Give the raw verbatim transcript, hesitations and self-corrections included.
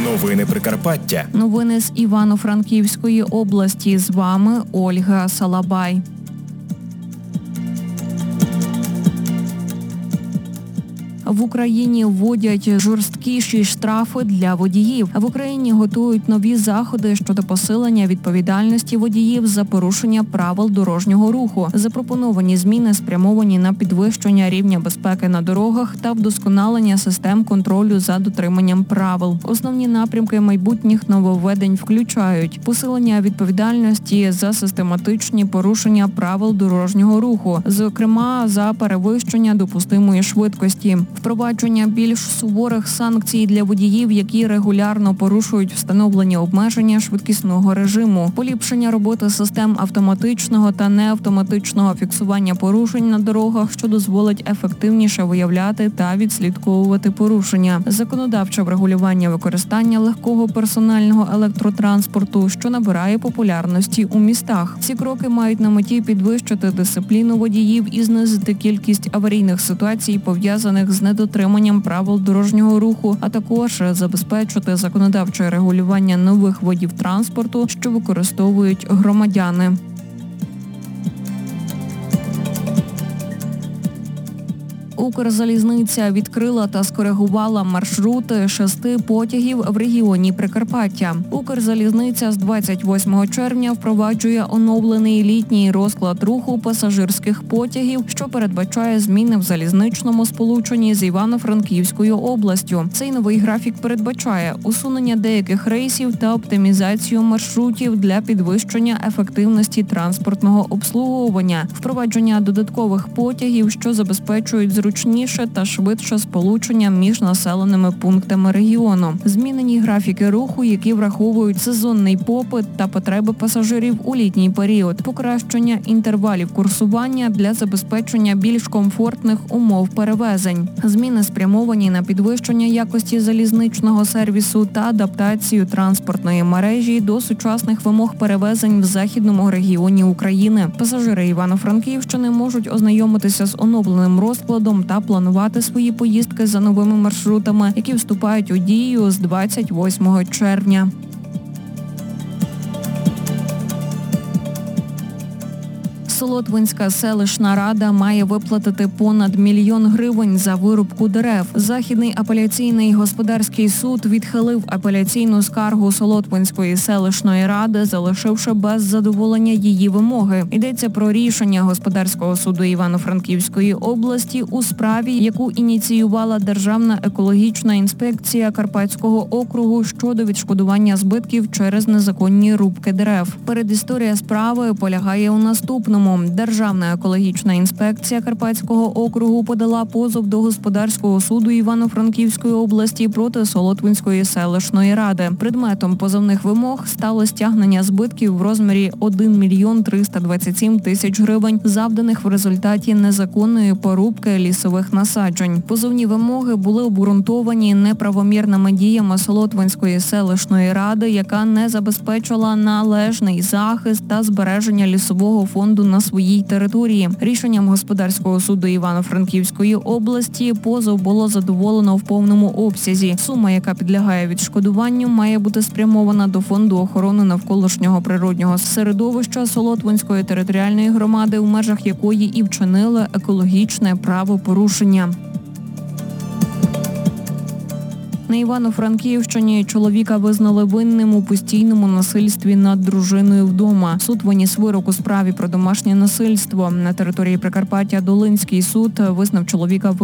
Новини Прикарпаття. Новини з Івано-Франківської області. З вами Ольга Салабай. В Україні вводять жорсткіші штрафи для водіїв. В Україні готують нові заходи щодо посилення відповідальності водіїв за порушення правил дорожнього руху. Запропоновані зміни спрямовані на підвищення рівня безпеки на дорогах та вдосконалення систем контролю за дотриманням правил. Основні напрямки майбутніх нововведень включають посилення відповідальності за систематичні порушення правил дорожнього руху, зокрема за перевищення допустимої швидкості. Впровадження більш суворих санкцій для водіїв, які регулярно порушують встановлені обмеження швидкісного режиму, поліпшення роботи систем автоматичного та неавтоматичного фіксування порушень на дорогах, що дозволить ефективніше виявляти та відслідковувати порушення, законодавче врегулювання використання легкого персонального електротранспорту, що набирає популярності у містах. Ці кроки мають на меті підвищити дисципліну водіїв і знизити кількість аварійних ситуацій, пов'язаних з недотриманням правил дорожнього руху, а також забезпечити законодавче регулювання нових видів транспорту, що використовують громадяни. Укрзалізниця відкрила та скоригувала маршрути шести потягів в регіоні Прикарпаття. Укрзалізниця з двадцять восьмого червня впроваджує оновлений літній розклад руху пасажирських потягів, що передбачає зміни в залізничному сполученні з Івано-Франківською областю. Цей новий графік передбачає усунення деяких рейсів та оптимізацію маршрутів для підвищення ефективності транспортного обслуговування, впровадження додаткових потягів, що забезпечують зручність зручніше та швидше сполучення між населеними пунктами регіону. Змінені графіки руху, які враховують сезонний попит та потреби пасажирів у літній період, покращення інтервалів курсування для забезпечення більш комфортних умов перевезень. Зміни спрямовані на підвищення якості залізничного сервісу та адаптацію транспортної мережі до сучасних вимог перевезень в західному регіоні України. Пасажири Івано-Франківщини можуть ознайомитися з оновленим розкладом та планувати свої поїздки за новими маршрутами, які вступають у дію з двадцять восьмого червня. Солотвинська селищна рада має виплатити понад мільйон гривень за вирубку дерев. Західний апеляційний господарський суд відхилив апеляційну скаргу Солотвинської селищної ради, залишивши без задоволення її вимоги. Йдеться про рішення господарського суду Івано-Франківської області у справі, яку ініціювала Державна екологічна інспекція Карпатського округу щодо відшкодування збитків через незаконні рубки дерев. Передісторія справи полягає у наступному. Державна екологічна інспекція Карпатського округу подала позов до господарського суду Івано-Франківської області проти Солотвинської селищної ради. Предметом позовних вимог стало стягнення збитків в розмірі один мільйон триста двадцять сім тисяч гривень, завданих в результаті незаконної порубки лісових насаджень. Позовні вимоги були обґрунтовані неправомірними діями Солотвинської селищної ради, яка не забезпечила належний захист та збереження лісового фонду на своїй території. Рішенням господарського суду Івано-Франківської області позов було задоволено в повному обсязі. Сума, яка підлягає відшкодуванню, має бути спрямована до Фонду охорони навколишнього природнього середовища Солотвинської територіальної громади, у межах якої і вчинили екологічне правопорушення. На Івано-Франківщині чоловіка визнали винним у постійному насильстві над дружиною вдома. Суд виніс вирок у справі про домашнє насильство. На території Прикарпаття Долинський суд визнав чоловіка